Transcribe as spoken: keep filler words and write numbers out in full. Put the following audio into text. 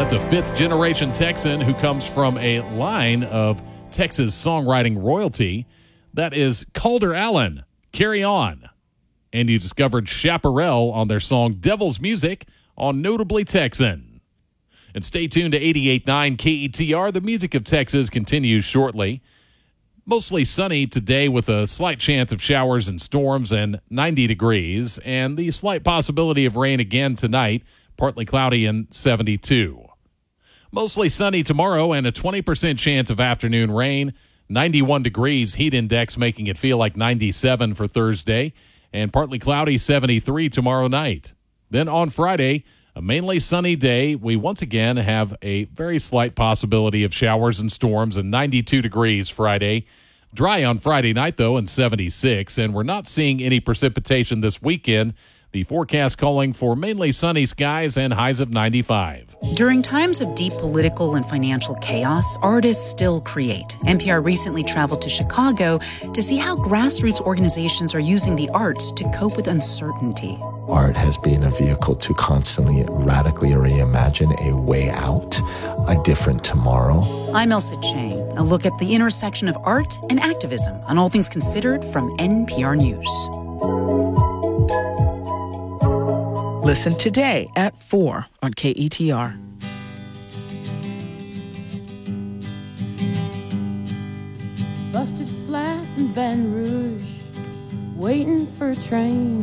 That's a fifth-generation Texan who comes from a line of Texas songwriting royalty. That is Calder Allen. Carry On. And you discovered Chaparral on their song Devil's Music on Notably Texan. And stay tuned to eighty-eight point nine K E T R. The music of Texas continues shortly. Mostly sunny today with a slight chance of showers and storms and ninety degrees. And the slight possibility of rain again tonight, partly cloudy and seventy-two. Mostly sunny tomorrow and a twenty percent chance of afternoon rain. ninety-one degrees, heat index making it feel like ninety-seven for Thursday. And partly cloudy, seventy-three tomorrow night. Then on Friday, a mainly sunny day. We once again have a very slight possibility of showers and storms and ninety-two degrees Friday. Dry on Friday night, though, and seventy-six. And we're not seeing any precipitation this weekend. The forecast calling for mainly sunny skies and highs of ninety-five. During times of deep political and financial chaos, artists still create. N P R recently traveled to Chicago to see how grassroots organizations are using the arts to cope with uncertainty. Art has been a vehicle to constantly radically reimagine a way out, a different tomorrow. I'm Elsa Chang. A look at the intersection of art and activism on All Things Considered from N P R News. Listen today at four on K E T R. Busted flat in Baton Rouge, waiting for a train.